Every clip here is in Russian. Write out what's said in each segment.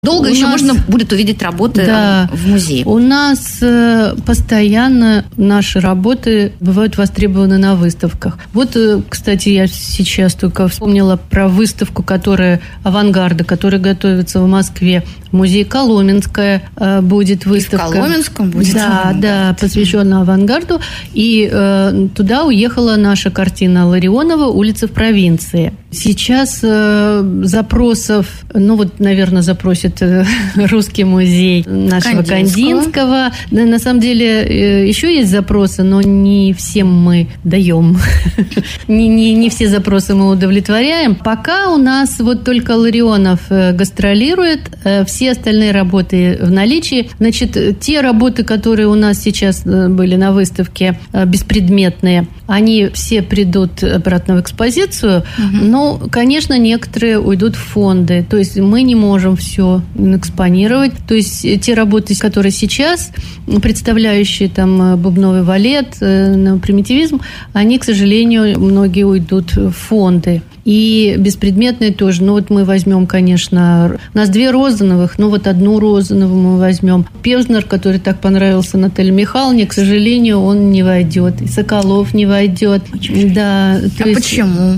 Долго еще можно будет увидеть работы в музее? У нас постоянно наши работы бывают востребованы на выставках. Вот, кстати, я сейчас только вспомнила про выставку, которая авангарда, которая готовится в Москве. В музее Коломенская будет выставка. И в Коломенском будет? Да, посвященная авангарду. И туда уехала наша картина Ларионова «Улица в провинции». Сейчас запросов, наверное, запросит Русский музей нашего Кандинского. На самом деле еще есть запросы, но не всем мы даем. Не все запросы мы удовлетворяем. Пока у нас вот только Ларионов гастролирует, все остальные работы в наличии. Значит, те работы, которые у нас сейчас были на выставке, беспредметные, они все придут обратно в экспозицию, но, конечно, некоторые уйдут в фонды. То есть мы не можем все экспонировать. То есть те работы, которые сейчас, представляющие там бубновый балет, примитивизм, они, к сожалению, многие уйдут в фонды. И беспредметные тоже. Мы возьмем, конечно, у нас 2 Розановых, одну Розанову мы возьмем. Певзнер, который так понравился Наталье Михайловне, к сожалению, он не войдет. И Соколов не войдет. Да, почему?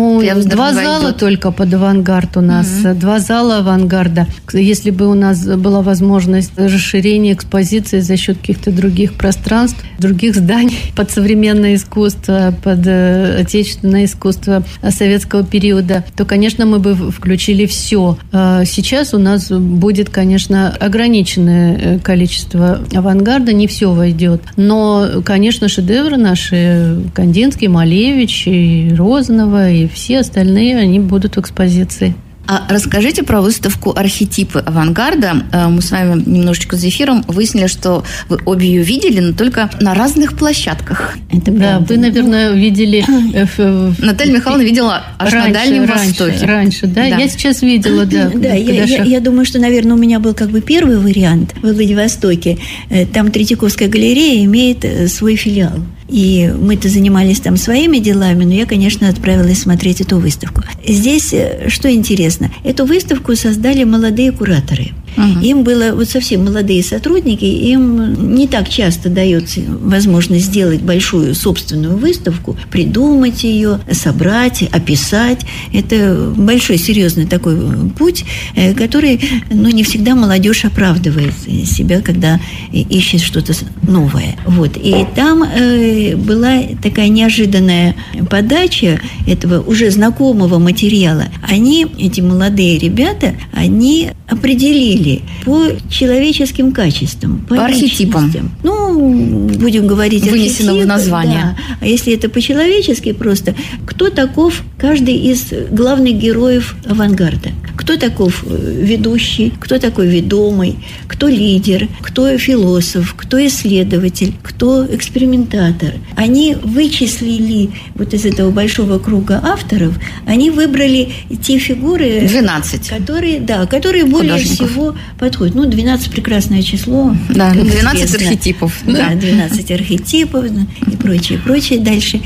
2 зала только под авангард у нас. 2 зала авангарда. Если бы у нас была возможность расширения экспозиции за счет каких-то других пространств, других зданий под современное искусство, под отечественное искусство советского периода, то, конечно, мы бы включили все. Сейчас у нас будет, конечно, ограниченное количество авангарда, не все войдет. Но, конечно, шедевры наши, Кандинский, Малевич, и Розанова, и все остальные, они будут в экспозиции. А расскажите про выставку «Архетипы авангарда». Мы с вами немножечко за эфиром выяснили, что вы обе ее видели, но только на разных площадках. Да, вы, наверное, видели... Наталья Михайловна видела аж на Дальнем Востоке. Раньше, да? Я сейчас видела, да. Да, я думаю, что, наверное, у меня был первый вариант в Владивостоке. Там Третьяковская галерея имеет свой филиал. И мы-то занимались там своими делами, но я, конечно, отправилась смотреть эту выставку. Здесь, что интересно, эту выставку создали молодые кураторы. Им было, совсем молодые сотрудники, им не так часто дается возможность сделать большую собственную выставку, придумать ее, собрать, описать. Это большой, серьезный такой путь, который, не всегда молодежь оправдывает себя, когда ищет что-то новое. И там была такая неожиданная подача этого уже знакомого материала. Эти молодые ребята, они определили по человеческим качествам, по архетипам. Будем говорить вынесенного в название. Да. А если это по-человечески просто, кто таков каждый из главных героев авангарда? Кто таков ведущий, кто такой ведомый, кто лидер, кто философ, кто исследователь, кто экспериментатор. Они вычислили из этого большого круга авторов, они выбрали те фигуры, 12, которые более всего подходят. 12 прекрасное число. Да, 12 архетипов. Да, 12 архетипов и прочее дальше.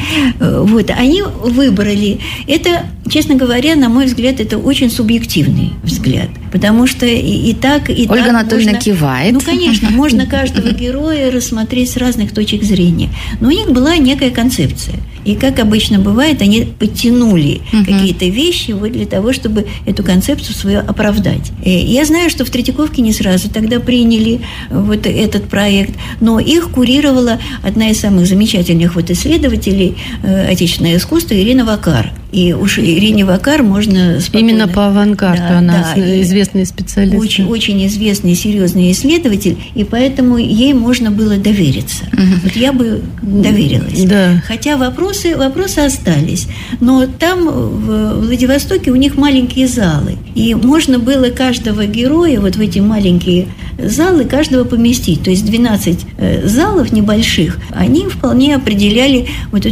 Они выбрали. Это, честно говоря, на мой взгляд, это очень субъективный взгляд. Потому что и так Ольга Анатольевна кивает. Конечно, можно каждого героя рассмотреть с разных точек зрения. Но у них была некая концепция. И, как обычно бывает, они подтянули какие-то вещи для того, чтобы эту концепцию свою оправдать. Я знаю, что в Третьяковке не сразу тогда приняли этот проект, но их курировала одна из самых замечательных исследователей отечественного искусства Ирина Вакар. И уж Ирине Вакар можно спокойно... Именно по авангарду она известный специалист. Очень, очень известный, серьезный исследователь, и поэтому ей можно было довериться. Я бы доверилась. Да. Хотя вопросы остались. Но там, в Владивостоке, у них маленькие залы. И можно было каждого героя в эти маленькие залы каждого поместить. То есть 12 залов небольших, они вполне определяли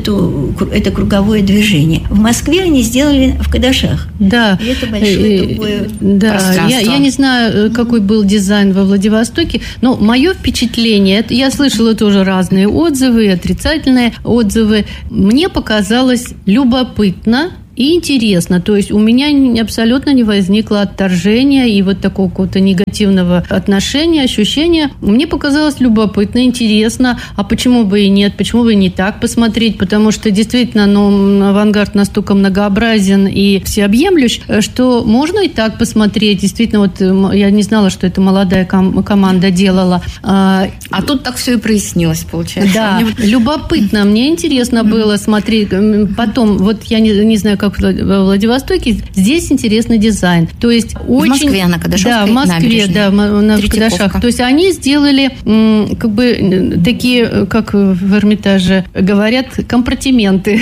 это круговое движение. В Москве они сделали в Кадашах. Да. И это большое другое пространство. Я не знаю, какой был дизайн во Владивостоке, но мое впечатление, я слышала тоже разные отзывы, отрицательные отзывы. Мне показалось любопытно и интересно. То есть у меня абсолютно не возникло отторжения и вот такого какого-то негативного отношения, ощущения. Мне показалось любопытно, интересно. А почему бы и нет? Почему бы и не так посмотреть? Потому что действительно, авангард настолько многообразен и всеобъемлющ, что можно и так посмотреть. Действительно, вот я не знала, что это молодая команда делала. А тут так все и прояснилось, получается. Да, любопытно. Мне интересно было смотреть. Потом, вот я не знаю, как во Владивостоке, здесь интересный дизайн. То есть очень... В Москве, на Кадашовской набережной. Да, в Москве, да, на Кадашах. То есть они сделали как бы такие, как в Эрмитаже говорят, компартименты.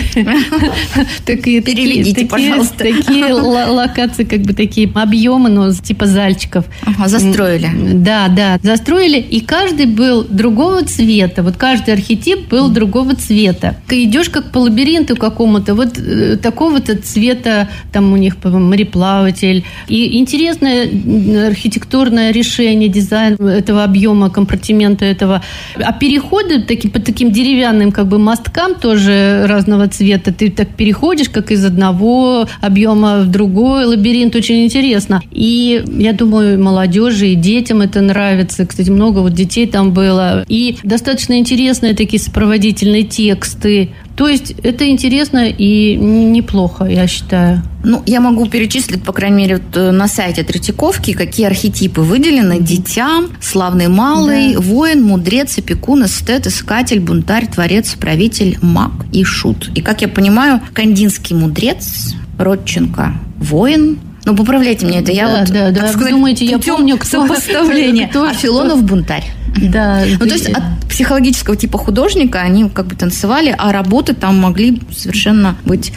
Переведите, пожалуйста. Такие локации, как бы такие объемы, но типа зальчиков. Застроили. Да, застроили, и каждый был другого цвета. Вот каждый архетип был другого цвета. Ты идешь как по лабиринту какому-то, вот такого-то цвета, там у них, по-моему, мореплаватель. И интересное архитектурное решение, дизайн этого объема, компартимента этого. А переходы по таким деревянным как бы мосткам тоже разного цвета. Ты так переходишь, как из одного объема в другой лабиринт. Очень интересно. И я думаю, молодежи и детям это нравится. Кстати, много вот детей там было. И достаточно интересные такие сопроводительные тексты. То есть это интересно и неплохо, я считаю. Я могу перечислить, по крайней мере, вот на сайте Третьяковки, какие архетипы выделены. Дитя, славный малый, да. Воин, мудрец, опекун, эстет, искатель, бунтарь, творец, правитель, маг и шут. И, как я понимаю, Кандинский мудрец, Родченко воин. Поправляйте меня, это я да, так сказать, думаете, я помню сопоставление. А Филонов бунтарь. Да. То есть от психологического типа художника они как бы танцевали, а работы там могли совершенно быть,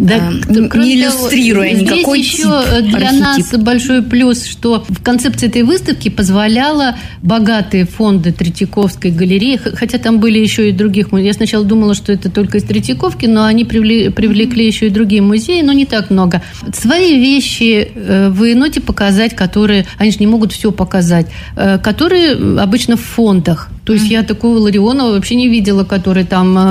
не иллюстрируя никакой тип архетип. Здесь еще для нас большой плюс, что в концепции этой выставки позволяла богатые фонды Третьяковской галереи, хотя там были еще и других. Я сначала думала, что это только из Третьяковки, но они привлекли еще и другие музеи, но не так много. Свои вещи в Еноте показать, которые, они же не могут все показать, которые обычно в фондах. То есть я такого Ларионова вообще не видела, который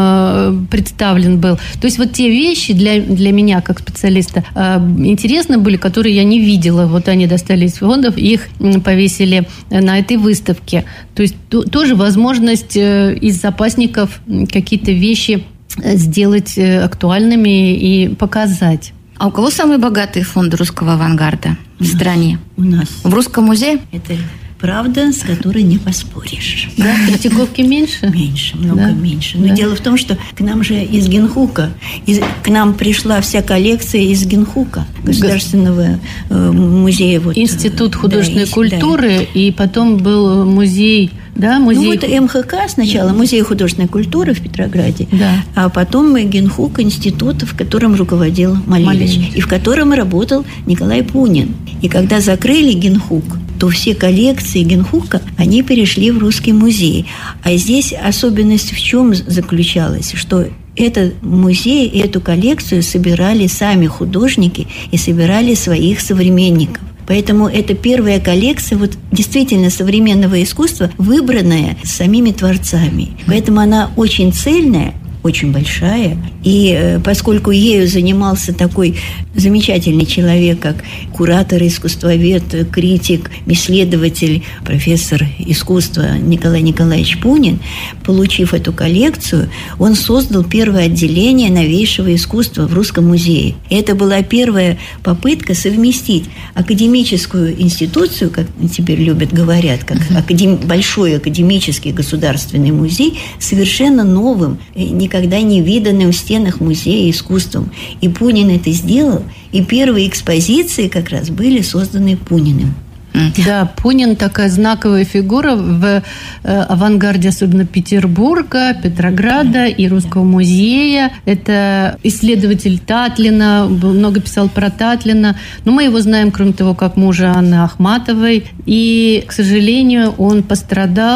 там представлен был. То есть вот те вещи для меня, как специалиста, интересны были, которые я не видела. Вот они достали из фондов, их повесили на этой выставке. То есть тоже возможность из запасников какие-то вещи сделать актуальными и показать. А у кого самые богатые фонды русского авангарда в стране? У нас. В Русском музее? Это правда, с которой не поспоришь. Да, в Третьяковке меньше? Меньше, много меньше. Но дело в том, что к нам же из Генхука, к нам пришла вся коллекция из Генхука, Государственного музея. Институт художественной культуры, и потом был музей... Да, музей... МХК сначала, Музей художественной культуры в Петрограде, а потом Генхук, институт, в котором руководил Малевич, и в котором работал Николай Пунин. И когда закрыли Генхук, то все коллекции Генхука, они перешли в Русский музей. А здесь особенность в чем заключалась, что этот музей, эту коллекцию собирали сами художники и собирали своих современников. Поэтому это первая коллекция действительно современного искусства, выбранная самими творцами. Поэтому она очень цельная, очень большая. И поскольку ею занимался такой замечательный человек, как куратор, искусствовед, критик, исследователь, профессор искусства Николай Николаевич Пунин, получив эту коллекцию, он создал первое отделение новейшего искусства в Русском музее. И это была первая попытка совместить академическую институцию, как теперь любят говорят, как большой академический государственный музей, совершенно новым, никогда не виданным в стенах музея искусством. И Пунин это сделал, и первые экспозиции как раз были созданы Пуниным. Да, Пунин такая знаковая фигура в авангарде, особенно Петербурга, Петрограда и Русского музея. Это исследователь Татлина, много писал про Татлина. Но мы его знаем, кроме того, как мужа Анны Ахматовой. И, к сожалению, он пострадал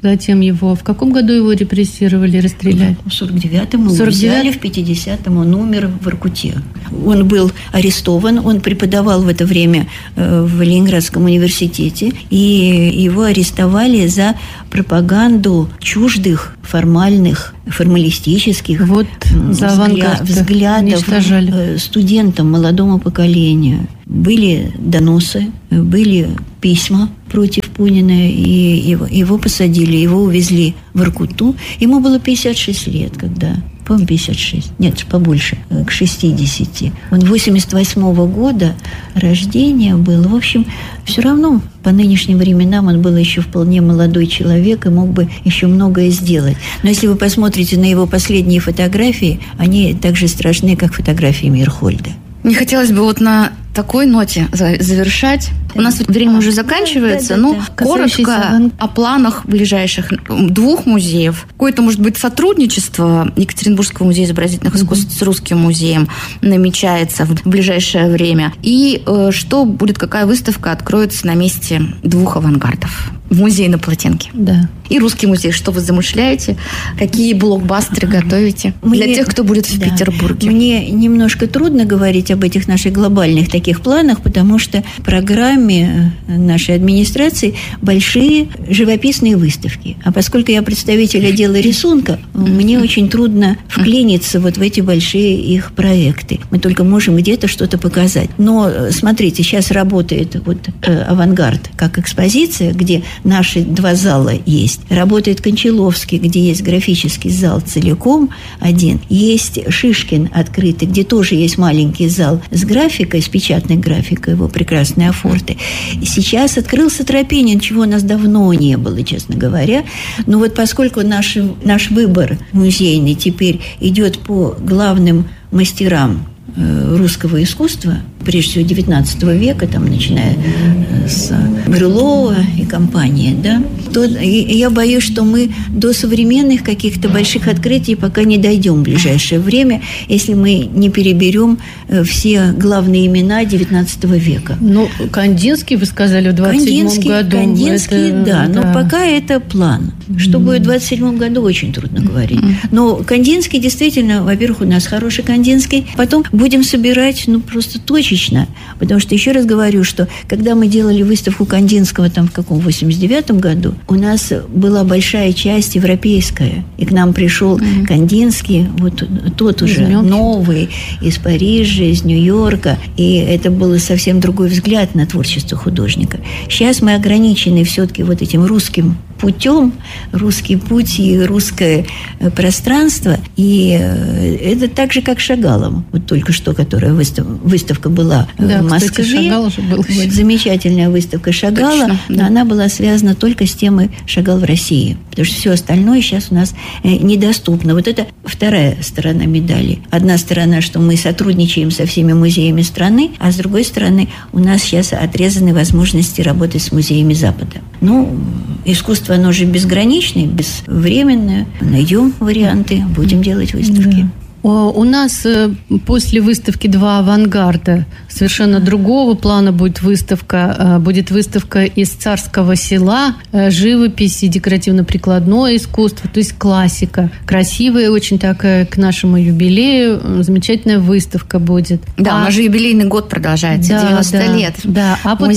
затем его... В каком году его репрессировали, расстреляли? В 49-м его взяли, в 50-м он умер в Воркуте. Он был арестован, он преподавал в это время в Ленинградском университете, и его арестовали за пропаганду чуждых, формалистических взглядов студентам, молодому поколению. Были доносы, были письма против Бунина, и его посадили, его увезли в Воркуту. Ему было 56 лет, когда... По-моему, 56. Нет, побольше, к 60. Он 88-го года рождения был. В общем, все равно по нынешним временам он был еще вполне молодой человек и мог бы еще многое сделать. Но если вы посмотрите на его последние фотографии, они так же страшны, как фотографии Мейерхольда. Мне хотелось бы вот на такой ноте завершать. У нас время уже заканчивается, но коротко о планах ближайших 2 музеев. Какое-то, может быть, сотрудничество Екатеринбургского музея изобразительных искусств с Русским музеем намечается в ближайшее время. И что будет, какая выставка откроется на месте 2 авангардов в музее на Плотенке? Да. И Русский музей. Что вы замышляете? Какие блокбастеры готовите для тех, кто будет в Петербурге? Мне немножко трудно говорить об этих наших глобальных таких планах, потому что в программе нашей администрации большие живописные выставки. А поскольку я представитель отдела рисунка, мне очень трудно вклиниться вот в эти большие их проекты. Мы только можем где-то что-то показать. Но смотрите, сейчас работает вот авангард как экспозиция, где наши 2 зала есть. Работает Кончаловский, где есть графический зал целиком один. Есть Шишкин открытый, где тоже есть маленький зал с графикой, с печатной графикой, его прекрасные афорты. И сейчас открылся Тропинин, чего у нас давно не было, честно говоря. Но вот поскольку наш выбор музейный теперь идет по главным мастерам русского искусства, прежде всего XIX века, там, начиная с Брюлова и компании, да, то я боюсь, что мы до современных каких-то больших открытий пока не дойдем в ближайшее время, если мы не переберем все главные имена XIX века. Ну, Кандинский, вы сказали, в 27 году. Кандинский, да, но пока это план. Что будет в 27 году, очень трудно говорить. Но Кандинский действительно, во-первых, у нас хороший Кандинский, потом будем собирать, просто точечно, потому что, еще раз говорю, что когда мы делали выставку Кандинского там в каком 89-м году, у нас была большая часть европейская, и к нам пришел Кандинский, вот тот уже новый, из Парижа, из Нью-Йорка, и это был совсем другой взгляд на творчество художника. Сейчас мы ограничены все-таки вот этим русским путем, русский путь и русское пространство, и это так же, как Шагалом, вот только что, которая выставка была в Москве. Кстати, Шагал уже был. Вот замечательная выставка Шагала, точно, но она была связана только с темой Шагал в России, потому что все остальное сейчас у нас недоступно. Вот это вторая сторона медали. Одна сторона, что мы сотрудничаем со всеми музеями страны, а с другой стороны, у нас сейчас отрезаны возможности работать с музеями Запада. Искусство, оно же безграничное, безвременное. Найдем варианты, будем делать выставки. Да. У нас после выставки 2 авангарда совершенно другого плана будет выставка. Будет выставка из Царского Села, живопись и декоративно-прикладное искусство, то есть классика. Красивая, очень такая, к нашему юбилею, замечательная выставка будет. Да, у нас же юбилейный год продолжается, 90 лет. Да, а вот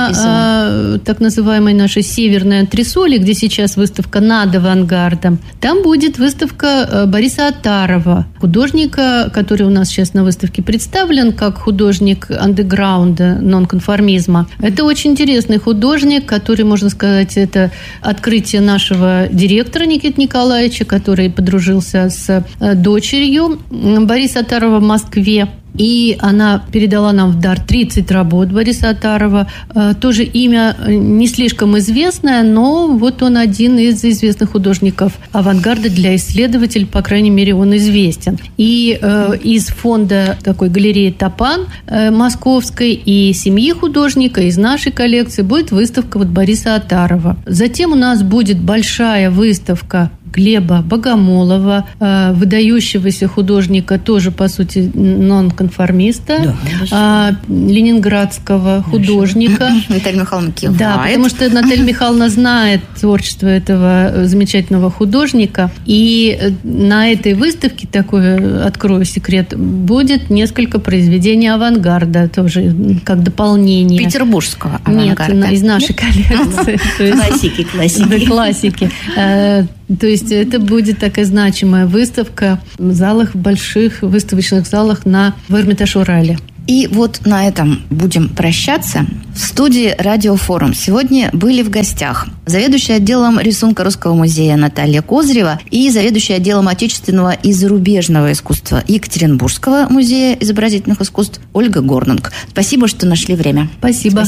на так называемой нашей северной антресоли, где сейчас выставка над авангардом, там будет выставка Бориса Отарова, художника, который у нас сейчас на выставке представлен как художник андеграунда, нонконформизма. Это очень интересный художник, который, можно сказать, это открытие нашего директора Никиты Николаевича, который подружился с дочерью Бориса Отарова в Москве. И она передала нам в дар 30 работ Бориса Отарова. Тоже имя не слишком известное, но вот он один из известных художников авангарда для исследователей, по крайней мере, он известен. И из фонда такой галереи «Топан» московской и семьи художника, из нашей коллекции будет выставка вот Бориса Отарова. Затем у нас будет большая выставка Глеба Богомолова, выдающегося художника, тоже, по сути, нонконформиста, ленинградского художника. Наталья Михайловна кивает. Да, потому что Наталья Михайловна знает творчество этого замечательного художника. И на этой выставке, такой, открою секрет, будет несколько произведений авангарда, тоже как дополнение. Петербургского авангарда. Нет, из нашей коллекции. Классики. То есть это будет такая значимая выставка в залах, в больших выставочных залах в Эрмитаж-Урале. И вот на этом будем прощаться. В студии «Радиофорум» сегодня были в гостях заведующая отделом рисунка Русского музея Наталья Козырева и заведующая отделом отечественного и зарубежного искусства Екатеринбургского музея изобразительных искусств Ольга Горнунг. Спасибо, что нашли время. Спасибо.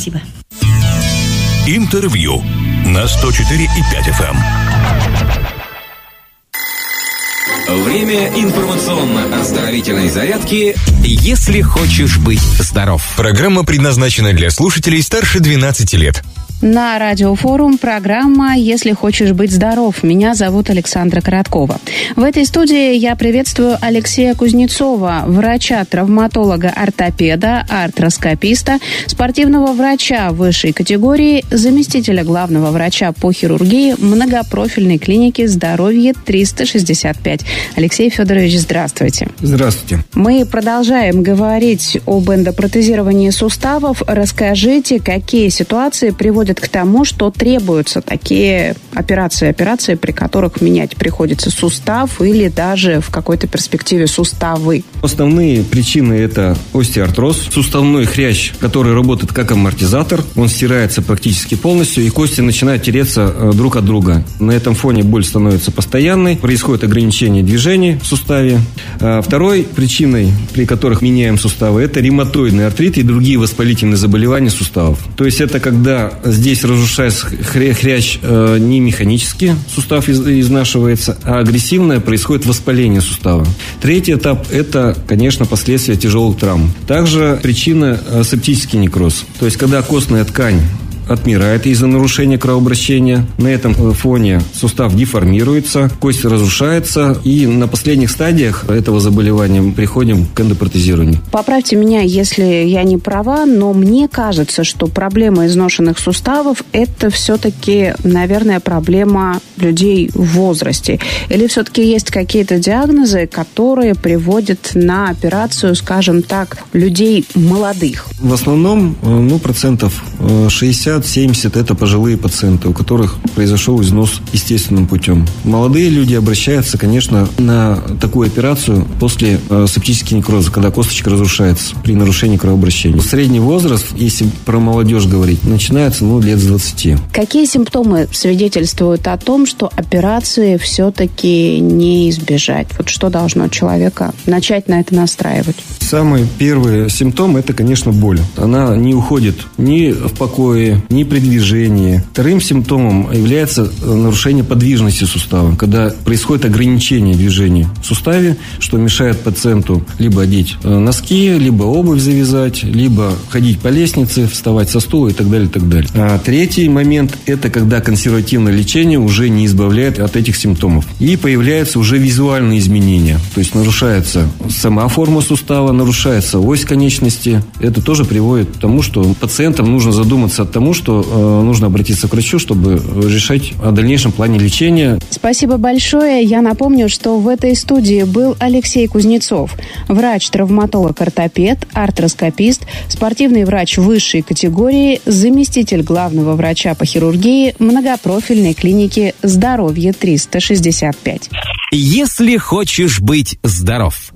Интервью на 104,5 FM. Время информационно-оздоровительной зарядки «Если хочешь быть здоров». Программа предназначена для слушателей старше 12 лет. На Радиофорум программа «Если хочешь быть здоров». Меня зовут Александра Короткова. В этой студии я приветствую Алексея Кузнецова, врача-травматолога, ортопеда, артроскописта, спортивного врача высшей категории, заместителя главного врача по хирургии многопрофильной клиники «Здоровье 365». Алексей Федорович, здравствуйте. Здравствуйте. Мы продолжаем говорить об эндопротезировании суставов. Расскажите, какие ситуации приводят к тому, что требуются такие операции, при которых менять приходится сустав или даже в какой-то перспективе суставы. Основные причины – это остеоартроз, суставной хрящ, который работает как амортизатор, он стирается практически полностью, и кости начинают тереться друг от друга. На этом фоне боль становится постоянной, происходит ограничение движений в суставе. Второй причиной, при которых меняем суставы, это ревматоидный артрит и другие воспалительные заболевания суставов. То есть это когда здесь разрушается хрящ не механически, сустав изнашивается, а агрессивное происходит воспаление сустава. Третий этап – это, конечно, последствия тяжелых травм. Также причина – септический некроз. То есть когда костная ткань отмирает из-за нарушения кровообращения. На этом фоне сустав деформируется, кость разрушается, и на последних стадиях этого заболевания мы приходим к эндопротезированию. Поправьте меня, если я не права, но мне кажется, что проблема изношенных суставов – это все-таки, наверное, проблема людей в возрасте. Или все-таки есть какие-то диагнозы, которые приводят на операцию, скажем так, людей молодых? В основном, процентов 60-70 это пожилые пациенты, у которых произошел износ естественным путем. Молодые люди обращаются, конечно, на такую операцию после септического некроза, когда косточка разрушается при нарушении кровообращения. Средний возраст, если про молодежь говорить, начинается лет с 20. Какие симптомы свидетельствуют о том, что операции все-таки не избежать? Вот что должно человека начать на это настраивать? Самый первый симптом – это, конечно, боль. Она не уходит ни в покое, ни при движении. Вторым симптомом является нарушение подвижности сустава, когда происходит ограничение движения в суставе, что мешает пациенту либо одеть носки, либо обувь завязать, либо ходить по лестнице, вставать со стула и так далее, и так далее. А третий момент – это когда консервативное лечение уже не избавляет от этих симптомов. И появляются уже визуальные изменения. То есть нарушается сама форма сустава, нарушается ось конечности. Это тоже приводит к тому, что пациентам нужно задуматься о том, что нужно обратиться к врачу, чтобы решать о дальнейшем плане лечения. Спасибо большое. Я напомню, что в этой студии был Алексей Кузнецов, врач-травматолог-ортопед, артроскопист, спортивный врач высшей категории, заместитель главного врача по хирургии многопрофильной клиники «Здоровье 365». Если хочешь быть здоров.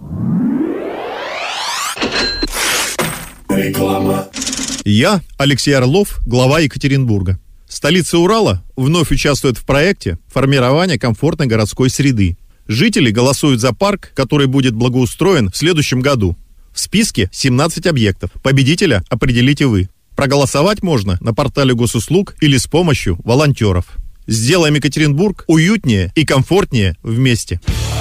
Реклама. Я, Алексей Орлов, глава Екатеринбурга. Столица Урала вновь участвует в проекте формирования комфортной городской среды. Жители голосуют за парк, который будет благоустроен в следующем году. В списке 17 объектов. Победителя определите вы. Проголосовать можно на портале госуслуг или с помощью волонтеров. Сделаем Екатеринбург уютнее и комфортнее вместе.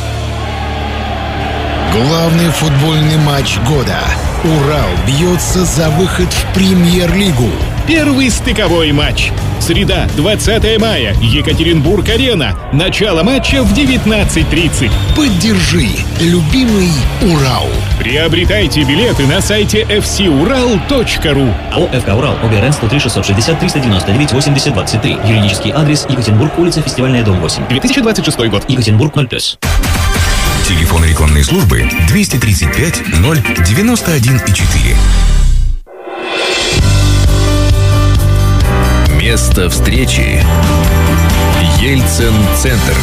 Главный футбольный матч года. Урал бьется за выход в Премьер-лигу. первый стыковой матч. Среда, 20 мая, Екатеринбург-арена. Начало матча в 19:30. Поддержи любимый Урал. Приобретайте билеты на сайте fcural.ru. АО «ФК Урал», ОГРН 103-660-399-80-23. Юридический адрес: Екатеринбург, улица Фестивальная, дом 8. 2026 год. Екатеринбург 0+. Телефон рекламной службы 235 091,4. Место встречи. Ельцин-центр.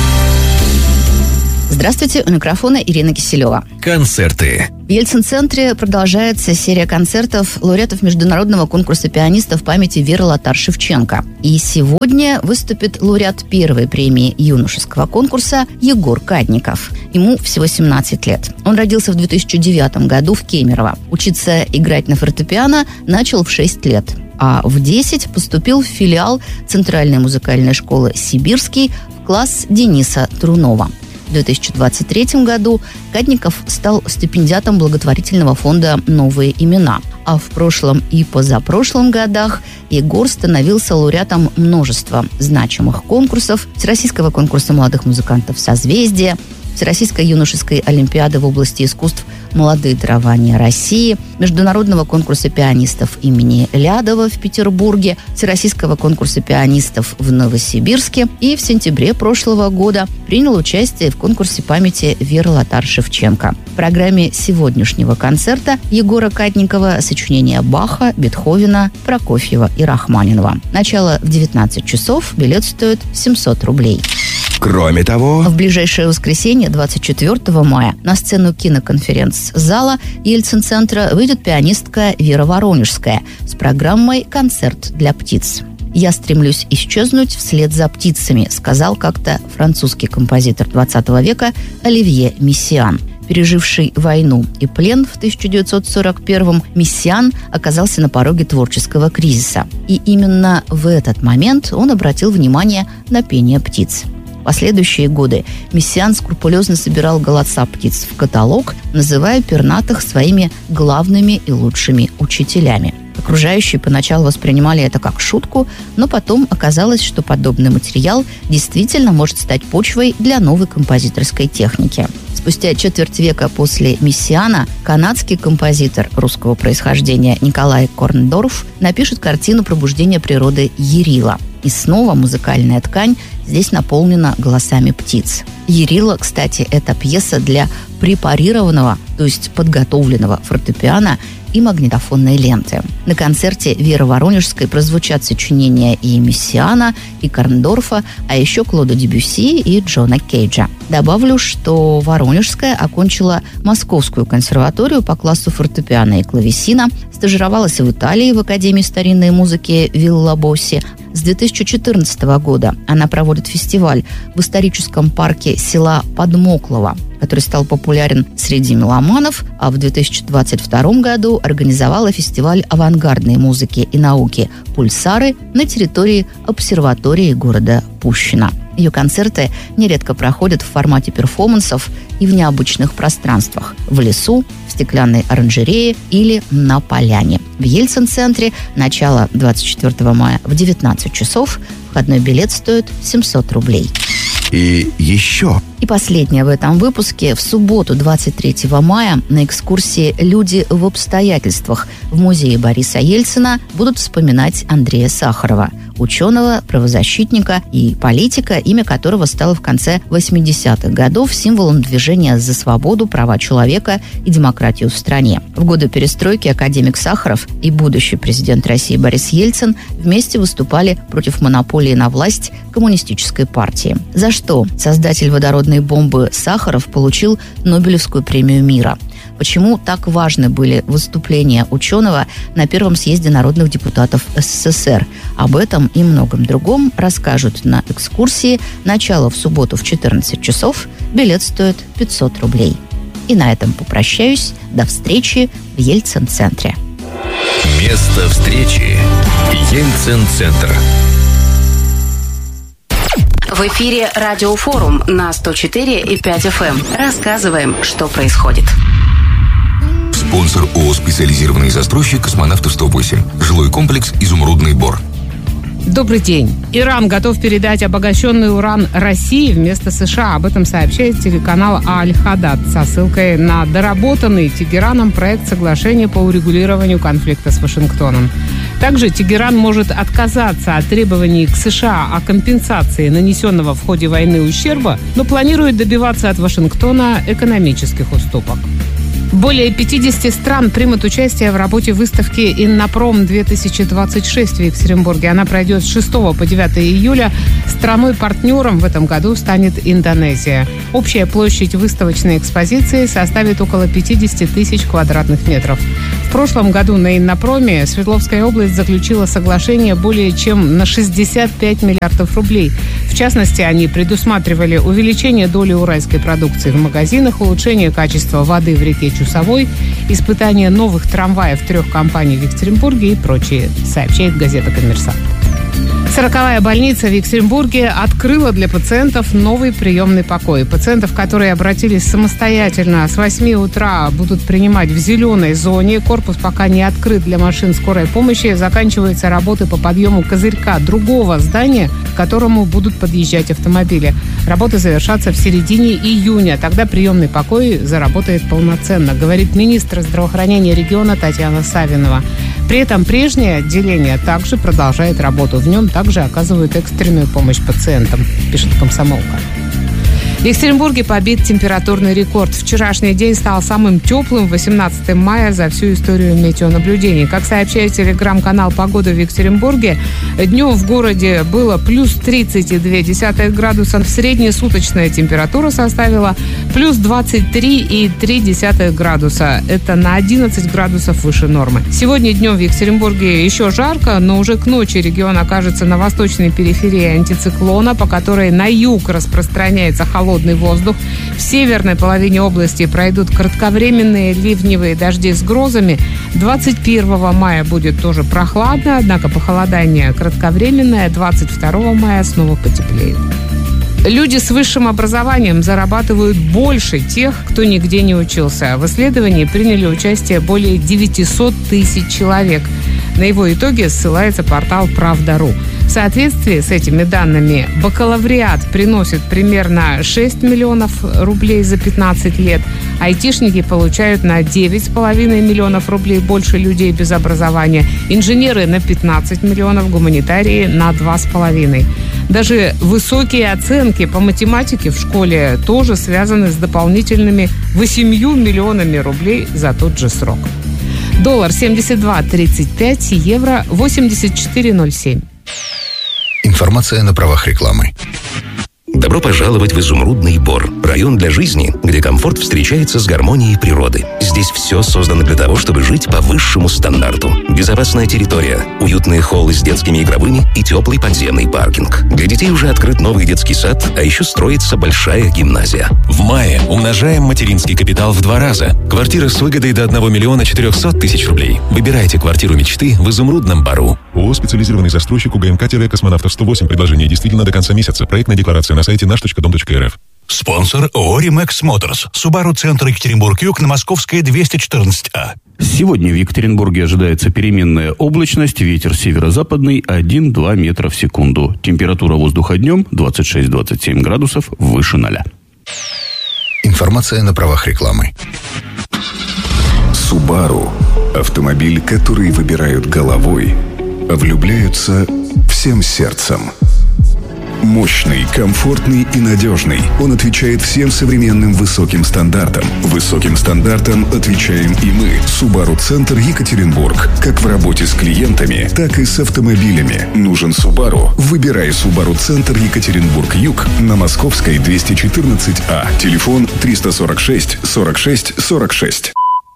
Здравствуйте, у микрофона Ирина Киселева. Концерты. В Ельцин-центре продолжается серия концертов лауреатов международного конкурса пианистов памяти Веры Лотар-Шевченко. И сегодня выступит лауреат первой премии юношеского конкурса Егор Кадников. Ему всего 17 лет. Он родился в 2009 году в Кемерово. Учиться играть на фортепиано начал в 6 лет. А в 10 поступил в филиал Центральной музыкальной школы «Сибирский» в класс Дениса Трунова. В 2023 году Кадников стал стипендиатом благотворительного фонда «Новые имена». А в прошлом и позапрошлом годах Егор становился лауреатом множества значимых конкурсов: Всероссийского конкурса молодых музыкантов «Созвездие», Всероссийской юношеской олимпиады в области искусств «Молодые дарования России», Международного конкурса пианистов имени Лядова в Петербурге, Всероссийского конкурса пианистов в Новосибирске, и в сентябре прошлого года принял участие в конкурсе памяти Веры Лотар-Шевченко. В программе сегодняшнего концерта Егора Кадникова сочинения Баха, Бетховена, Прокофьева и Рахманинова. Начало в 19 часов, билет стоит 700 рублей. Кроме того, в ближайшее воскресенье, 24 мая, на сцену киноконференц-зала Ельцин-центра выйдет пианистка Вера Воронежская с программой «Концерт для птиц». «Я стремлюсь исчезнуть вслед за птицами», сказал как-то французский композитор 20 века Оливье Мессиан. Переживший войну и плен в 1941-м, Мессиан оказался на пороге творческого кризиса. И именно в этот момент он обратил внимание на пение птиц. В последующие годы Мессиан скрупулезно собирал голоса птиц в каталог, называя пернатых своими главными и лучшими учителями. Окружающие поначалу воспринимали это как шутку, но потом оказалось, что подобный материал действительно может стать почвой для новой композиторской техники. Спустя четверть века после Мессиана канадский композитор русского происхождения Николай Корндорф напишет картину «Пробуждение природы» Ярила. И снова музыкальная ткань здесь наполнена голосами птиц. Ярила, кстати, это пьеса для препарированного, то есть подготовленного фортепиано и магнитофонной ленты. На концерте Веры Воронежской прозвучат сочинения и Мессиана, и Корндорфа, а еще Клода Дебюсси и Джона Кейджа. Добавлю, что Воронежская окончила Московскую консерваторию по классу фортепиано и клавесина, стажировалась в Италии в Академии старинной музыки Вилла Босси. С 2014 года она проводит фестиваль в историческом парке села Подмоклово, который стал популярен среди меломанов, а в 2022 году организовала фестиваль авангардной музыки и науки «Пульсары» на территории обсерватории города Пущино. Ее концерты нередко проходят в формате перформансов и в необычных пространствах – в лесу, в стеклянной оранжерее или на поляне. В Ельцин-центре начало 24 мая в 19 часов. Входной билет стоит 700 рублей. И еще. И последнее в этом выпуске. В субботу, 23 мая, на экскурсии «Люди в обстоятельствах» в музее Бориса Ельцина будут вспоминать Андрея Сахарова, ученого, правозащитника и политика, имя которого стало в конце 80-х годов символом движения за свободу, права человека и демократию в стране. В годы перестройки академик Сахаров и будущий президент России Борис Ельцин вместе выступали против монополии на власть коммунистической партии. За что создатель водородной бомбы Сахаров получил Нобелевскую премию мира. Почему так важны были выступления ученого на первом съезде народных депутатов СССР? Об этом и многом другом расскажут на экскурсии. Начало в субботу в 14 часов. Билет стоит 500 рублей. И на этом попрощаюсь. До встречи в Ельцин-центре. Место встречи. Ельцин-центр. В эфире Радиофорум на 104,5 FM. Рассказываем, что происходит. Спонсор ООО «Специализированный застройщик «Космонавтов-108». Жилой комплекс «Изумрудный Бор». Добрый день. Иран готов передать обогащенный уран России вместо США. Об этом сообщает телеканал Аль-Хадад со ссылкой на доработанный Тегераном проект соглашения по урегулированию конфликта с Вашингтоном. Также Тегеран может отказаться от требований к США о компенсации нанесенного в ходе войны ущерба, но планирует добиваться от Вашингтона экономических уступок. Более 50 стран примут участие в работе выставки «Иннопром-2026» в Екатеринбурге. Она пройдет с 6 по 9 июля. Страной-партнером в этом году станет Индонезия. Общая площадь выставочной экспозиции составит около 50 тысяч квадратных метров. В прошлом году на Иннопроме Свердловская область заключила соглашение более чем на 65 миллиардов рублей. В частности, они предусматривали увеличение доли уральской продукции в магазинах, улучшение качества воды в реке Чусовой, испытание новых трамваев 3 компаний в Екатеринбурге и прочее, сообщает газета «Коммерсант». 40-я больница в Екатеринбурге открыла для пациентов новый приемный покой. Пациентов, которые обратились самостоятельно с 8 утра, будут принимать в зеленой зоне. Корпус пока не открыт для машин скорой помощи. Заканчиваются работы по подъему козырька другого здания, к которому будут подъезжать автомобили. Работы завершатся в середине июня. Тогда приемный покой заработает полноценно, говорит министр здравоохранения региона Татьяна Савинова. При этом прежнее отделение также продолжает работу. В нем также оказывают экстренную помощь пациентам, пишет «Комсомолка». В Екатеринбурге побит температурный рекорд. Вчерашний день стал самым теплым 18 мая за всю историю метеонаблюдений. Как сообщает телеграм-канал «Погода» в Екатеринбурге, днем в городе было плюс 30,2 градуса. Среднесуточная температура составила плюс 23,3 градуса. Это на 11 градусов выше нормы. Сегодня днем в Екатеринбурге еще жарко, но уже к ночи регион окажется на восточной периферии антициклона, по которой на юг распространяется холодный воздух. В северной половине области пройдут кратковременные ливневые дожди с грозами. 21 мая будет тоже прохладно, однако похолодание кратковременное. 22 мая снова потеплеет. Люди с высшим образованием зарабатывают больше тех, кто нигде не учился. В исследовании приняли участие более 900 тысяч человек. На его итоги ссылается портал «Правда.ру». В соответствии с этими данными бакалавриат приносит примерно 6 миллионов рублей за 15 лет. Айтишники получают на 9,5 миллионов рублей больше людей без образования. Инженеры на 15 миллионов, гуманитарии на 2,5. Даже высокие оценки по математике в школе тоже связаны с дополнительными 8 миллионами рублей за тот же срок. Доллар 72.35, евро 84.07. Информация на правах рекламы. Добро пожаловать в Изумрудный Бор. Район для жизни, где комфорт встречается с гармонией природы. Здесь все создано для того, чтобы жить по высшему стандарту. Безопасная территория, уютные холлы с детскими игровыми и теплый подземный паркинг. Для детей уже открыт новый детский сад, а еще строится большая гимназия. В мае умножаем материнский капитал в 2 раза. Квартира с выгодой до 1 миллиона 400 тысяч рублей. Выбирайте квартиру мечты в Изумрудном Бору. ООО «Специализированный застройщик УГМК-Космонавтов-108». Предложение действительно до конца месяца. Проектная декларация на сайте наш.дом.рф. Спонсор ООО «Римекс Моторс». Субару-центр Екатеринбург-Юг на Московская, 214А. Сегодня в Екатеринбурге ожидается переменная облачность, ветер северо-западный 1-2 метра в секунду. Температура воздуха днем 26-27 градусов выше 0. Информация на правах рекламы. Subaru – автомобиль, который выбирают головой, а влюбляются всем сердцем. Мощный, комфортный и надежный. Он отвечает всем современным высоким стандартам. Высоким стандартам отвечаем и мы. Subaru-центр Екатеринбург. Как в работе с клиентами, так и с автомобилями. Нужен Subaru? Выбирай Subaru-центр Екатеринбург-Юг на Московской, 214А. Телефон 346 46 46.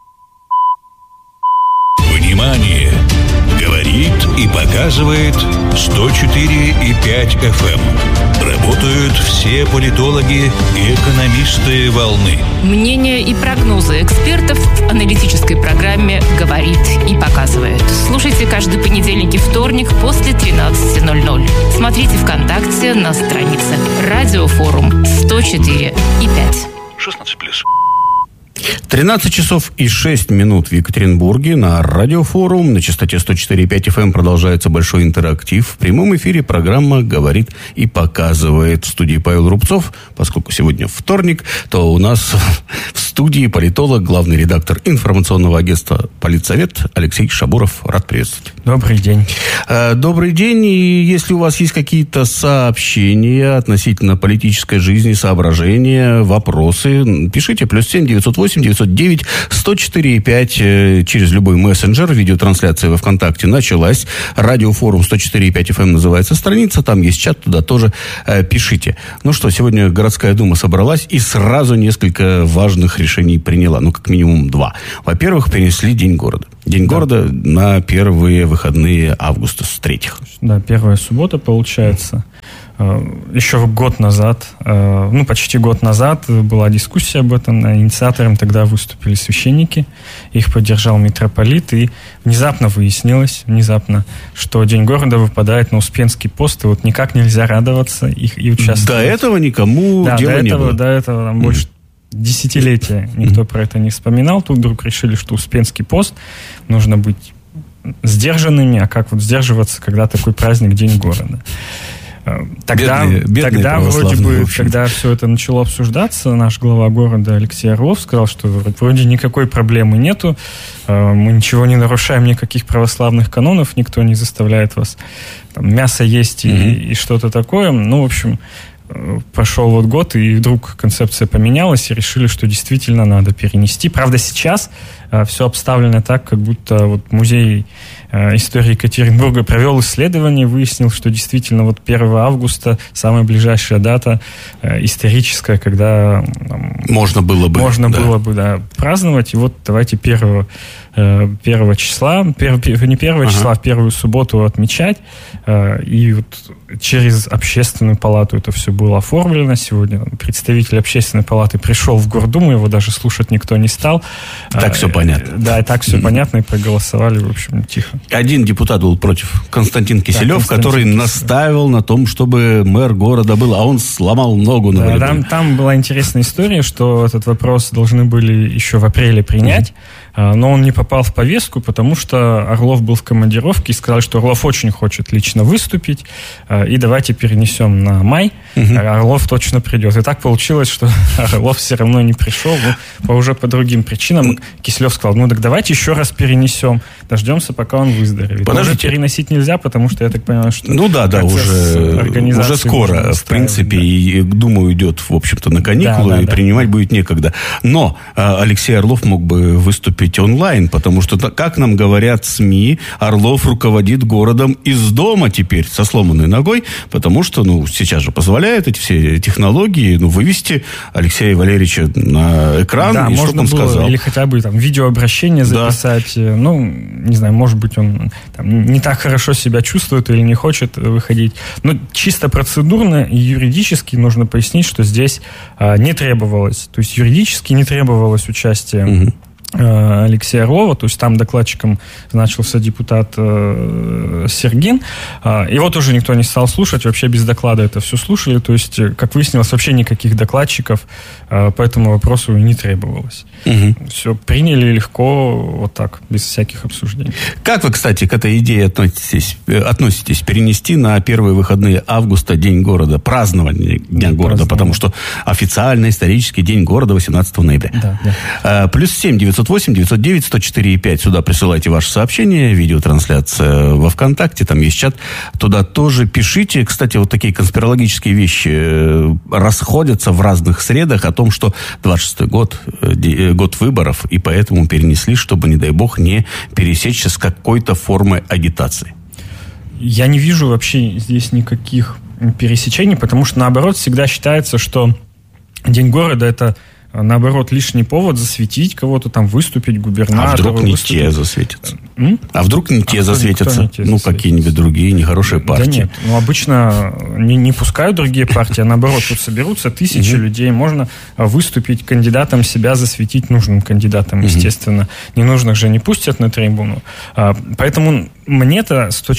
Внимание! Говорит и показывает 104,5 FM. Работают все политологи и экономисты волны. Мнения и прогнозы экспертов в аналитической программе «Говорит и показывает». Слушайте каждый понедельник и вторник после 13:00. Смотрите ВКонтакте на странице «Радиофорум 104,5». 16+. 13 часов и 6 минут в Екатеринбурге. На Радиофорум на частоте 104,5 FM продолжается большой интерактив. В прямом эфире программа «Говорит и показывает». В студии Павел Рубцов. Поскольку сегодня вторник, то у нас в студии политолог, главный редактор информационного агентства «Политсовет» Алексей Шабуров. Рад приветствовать. Добрый день. Добрый день. И если у вас есть какие-то сообщения относительно политической жизни, соображения, вопросы, пишите. +7 908 909 104,5 через любой мессенджер. Видеотрансляция во ВКонтакте началась. Радиофорум 104,5 FM называется страница. Там есть чат, туда тоже пишите. Ну что, сегодня городская дума собралась и сразу несколько важных решений приняла. Ну, как минимум 2. Во-первых, перенесли День города. День города на первые выходные августа с 3-х. Да, первая суббота получается. Еще год назад, почти год назад была дискуссия об этом. Инициатором тогда выступили священники. Их поддержал митрополит. И внезапно выяснилось, что День города выпадает на Успенский пост. И вот никак нельзя радоваться и участвовать. До этого никому дела не было. До этого там больше десятилетия никто про это не вспоминал. Тут вдруг решили, что Успенский пост нужно быть сдержанными. А как вот сдерживаться, когда такой праздник День города? Тогда вроде бы, когда все это начало обсуждаться, наш глава города Алексей Орлов сказал, что вроде никакой проблемы нету, мы ничего не нарушаем, никаких православных канонов, никто не заставляет вас там, мясо есть и что-то такое. Ну, в общем, прошел вот год, и вдруг концепция поменялась, и решили, что действительно надо перенести. Правда, сейчас все обставлено так, как будто вот музей истории Екатеринбурга провел исследование, выяснил, что действительно вот 1 августа самая ближайшая дата историческая, когда можно было бы праздновать. И вот давайте 1 числа, не 1 числа, а в первую субботу отмечать. И вот через общественную палату это все было оформлено. Сегодня представитель общественной палаты пришел в Гордуму, его даже слушать никто не стал. Так все понятно. Да, так все понятно, и проголосовали, в общем, тихо. Один депутат был против, Константин Киселев, который настаивал на том, чтобы мэр города был, а он сломал ногу на выборах. Там была интересная история, что этот вопрос должны были еще в апреле принять, но он не попал в повестку, потому что Орлов был в командировке и сказал, что Орлов очень хочет лично выступить, и давайте перенесем на май, Орлов точно придет. И так получилось, что Орлов все равно не пришел, уже по другим причинам. Киселев сказал, так давайте еще раз перенесем, дождемся, пока он выздоровеет. Уже переносить нельзя, потому что я так понимаю, что... уже скоро, в принципе, и Дума уйдет, в общем-то, на каникулы, и принимать будет некогда. Но Алексей Орлов мог бы выступить онлайн, потому что, как нам говорят СМИ, Орлов руководит городом из дома теперь, со сломанной ногой, потому что, сейчас же позволяют эти все технологии, вывести Алексея Валерьевича на экран, и можно что он сказал. Или хотя бы там видеообращение записать, не знаю, может быть, он не так хорошо себя чувствует или не хочет выходить. Но чисто процедурно и юридически нужно пояснить, что здесь не требовалось, то есть юридически не требовалось участие Алексея Орлова, то есть там докладчиком значился депутат Сергин. Его тоже никто не стал слушать, вообще без доклада это все слушали, то есть, как выяснилось, вообще никаких докладчиков по этому вопросу не требовалось. Все приняли легко, вот так, без всяких обсуждений. Как вы, кстати, к этой идее относитесь перенести на первые выходные августа День города, празднование Дня города, потому что официально исторический День города 18 ноября. +7 908 909 104,5. Сюда присылайте ваши сообщения, видеотрансляция во ВКонтакте, там есть чат. Туда тоже пишите. Кстати, вот такие конспирологические вещи расходятся в разных средах о том, что 26-й год выборов, и поэтому перенесли, чтобы, не дай бог, не пересечься с какой-то формой агитации. Я не вижу вообще здесь никаких пересечений, потому что, наоборот, всегда считается, что День города – это, наоборот, лишний повод засветить кого-то, там, выступить губернатору. А вдруг не те засветятся? А вдруг не те засветятся? Какие-нибудь другие нехорошие партии. Да нет, обычно не пускают другие партии, а наоборот, тут соберутся тысячи людей, можно выступить кандидатом, себя засветить нужным кандидатом, естественно. Ненужных же не пустят на трибуну. Поэтому мне-то с точки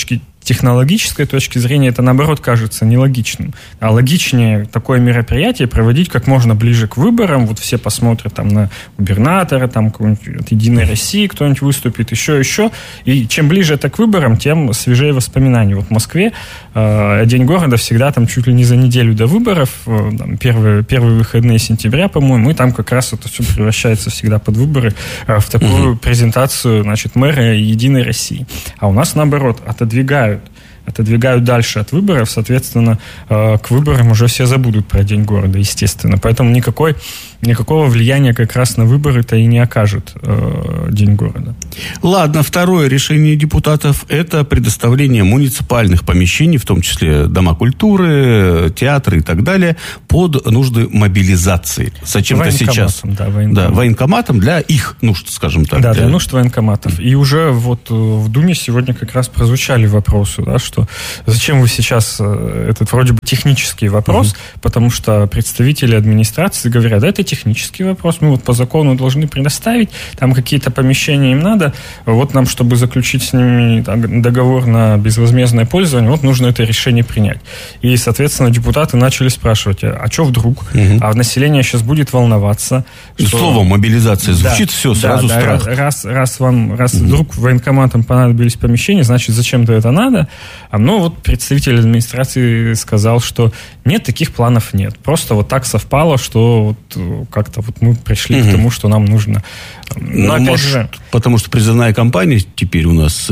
технологической точки зрения это, наоборот, кажется нелогичным. А логичнее такое мероприятие проводить как можно ближе к выборам. Вот все посмотрят там на губернатора, там какого-нибудь от «Единой России» кто-нибудь выступит, еще. И чем ближе это к выборам, тем свежее воспоминания. Вот в Москве День города всегда там чуть ли не за неделю до выборов, там, первые выходные сентября, по-моему, и там как раз это все превращается всегда под выборы в такую презентацию, значит, мэра «Единой России». А у нас, наоборот, отодвигают дальше от выборов, соответственно, к выборам уже все забудут про День города, естественно. Поэтому никакого влияния как раз на выборы-то и не окажет День города. Ладно, второе решение депутатов – это предоставление муниципальных помещений, в том числе дома культуры, театры и так далее, под нужды мобилизации. Зачем-то сейчас. Военкоматом для их нужд, скажем так. Да, для нужд военкоматов. И уже вот в Думе сегодня как раз прозвучали вопросы, да, что зачем вы сейчас, этот вроде бы технический вопрос, потому что представители администрации говорят, да, это технический вопрос, мы вот по закону должны предоставить, там какие-то помещения им надо, вот нам, чтобы заключить с ними договор на безвозмездное пользование, вот нужно это решение принять. И, соответственно, депутаты начали спрашивать, а что вдруг? А население сейчас будет волноваться. Слово мобилизация звучит, все, сразу страх. Раз вдруг военкоматам понадобились помещения, значит, зачем-то это надо. Но вот представитель администрации сказал, что нет, таких планов нет. Просто вот так совпало, что вот как-то вот мы пришли к тому, что нам нужно. Но опять же, потому что призывная кампания теперь у нас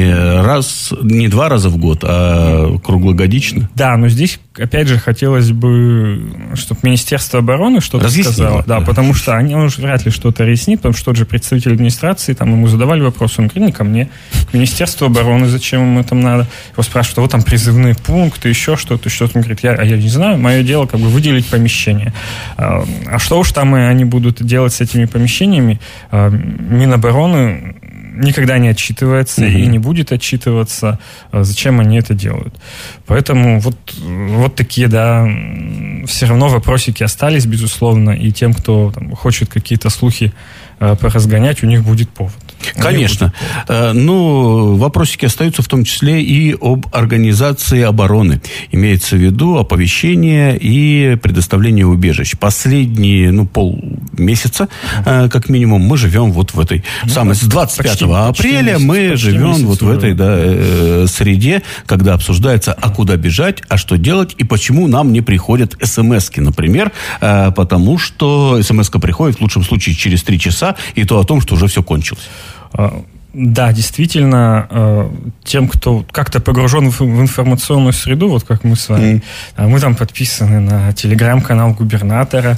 не 2 раза в год, а круглогодично. Да, но здесь, опять же, хотелось бы, чтобы Министерство обороны что-то сказало. Да, потому что они уже вряд ли что-то разъяснит, потому что тот же представитель администрации, там ему задавали вопрос, он говорит, не ко мне, к Министерству обороны, зачем им это надо. Его спрашивают, вот там призывные пункты, еще что-то. Он говорит, я не знаю, мое дело как бы выделить помещение. А что уж там они будут делать с этими помещениями? Минобороны никогда не отчитывается и не будет отчитываться, зачем они это делают. Поэтому вот такие, да, все равно вопросики остались, безусловно, и тем, кто там хочет какие-то слухи поразгонять, у них будет повод. Конечно. Ну, вопросики остаются в том числе и об организации обороны. Имеется в виду оповещение и предоставление убежищ. Последние, полмесяца, как минимум, мы живем вот в этой самой... С 25 апреля мы живем вот в этой среде, когда обсуждается, а куда бежать, а что делать, и почему нам не приходят смс-ки, например, потому что смс-ка приходит в лучшем случае через 3 часа, и то о том, что уже все кончилось. Да, действительно, тем, кто как-то погружен в информационную среду, вот как мы с вами, мы там подписаны на телеграм-канал губернатора,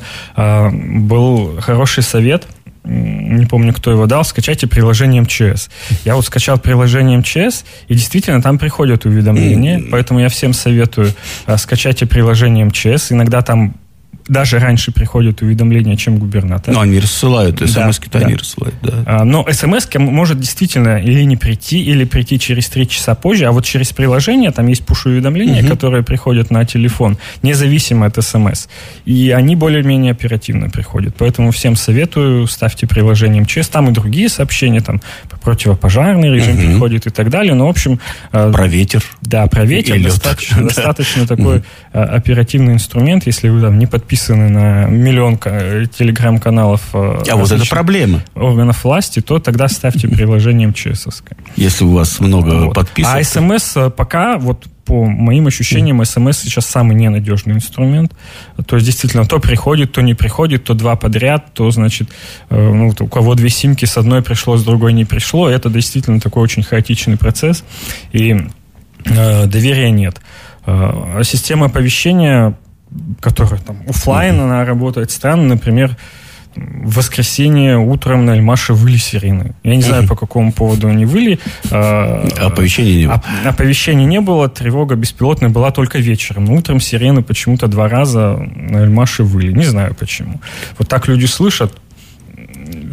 был хороший совет, не помню, кто его дал, скачайте приложение МЧС. Я вот скачал приложение МЧС, и действительно там приходят уведомления, поэтому я всем советую, скачайте приложение МЧС, иногда там даже раньше приходят уведомления, чем губернатор. Но они рассылают, смс-ки-то они рассылают, да. Но смс-ка может действительно или не прийти, или прийти через 3 часа позже, а вот через приложение там есть пуш-уведомления, которые приходят на телефон, независимо от смс. И они более-менее оперативно приходят. Поэтому всем советую, ставьте приложение МЧС, там и другие сообщения, там противопожарный режим приходит и так далее. Но, в общем... Про ветер. Да, про ветер. Достаточно такой оперативный инструмент, если вы там не подписаны на миллион телеграм-каналов вот это проблема. Органов власти, то тогда ставьте приложение МЧСовское. Если у вас много подписок. А СМС пока, вот по моим ощущениям, СМС сейчас самый ненадежный инструмент. То есть, действительно, то приходит, то не приходит, то 2 подряд, то, значит, у кого 2 симки, с одной пришло, с другой не пришло. Это действительно такой очень хаотичный процесс, и доверия нет. Система оповещения, которая там офлайн, она работает странно. Например, в воскресенье утром на Эльмаше выли сирены. Я не знаю, по какому поводу они выли. Оповещения не было. Оповещений не было, тревога беспилотная была только вечером. Но утром сирены почему-то 2 раза на Эльмаше выли. Не знаю почему. Вот так люди слышат.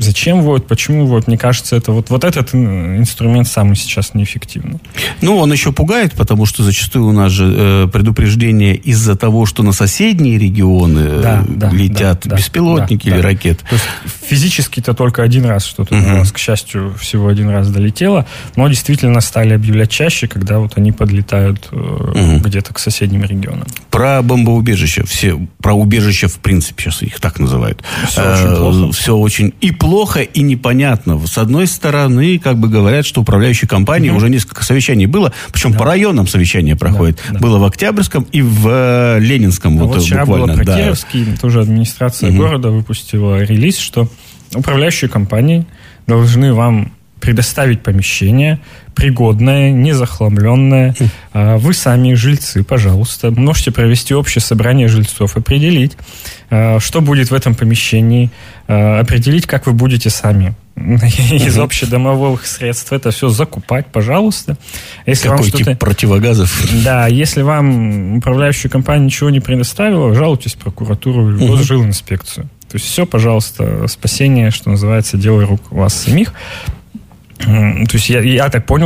зачем воют, почему воют. Мне кажется, это вот этот инструмент самый сейчас неэффективный. Ну, он еще пугает, потому что зачастую у нас же предупреждение из-за того, что на соседние регионы летят беспилотники или ракеты. То есть физически-то только один раз что-то у нас, к счастью, всего один раз долетело, но действительно стали объявлять чаще, когда вот они подлетают где-то к соседним регионам. Про бомбоубежища, про убежища в принципе, сейчас их так называют. Все очень и плохо, и непонятно. С одной стороны, как бы говорят, что управляющей компании уже несколько совещаний было, причем по районам совещания проходят. Было в Октябрьском и в Ленинском. Вот вчера было про Кировский, тоже администрация города выпустила релиз, что управляющие компании должны вам предоставить помещение пригодное, незахламленное. Вы сами, жильцы, пожалуйста, можете провести общее собрание жильцов, определить, что будет в этом помещении, определить, как вы будете сами из общедомовых средств это все закупать, пожалуйста. Если какой тип противогазов? Да, если вам управляющая компания ничего не предоставила, жалуйтесь в прокуратуру или Госжилинспекцию. То есть все, пожалуйста, спасение, что называется, дело рук вас самих. То есть я так понял,